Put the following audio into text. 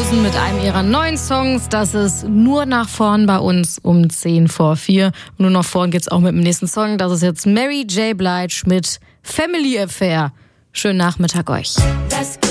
begrüßen mit einem ihrer neuen Songs. Das ist Nur nach vorn bei uns um 4:10. Nur nach vorn geht's auch mit dem nächsten Song. Das ist jetzt Mary J. Blige mit Family Affair. Schönen Nachmittag euch.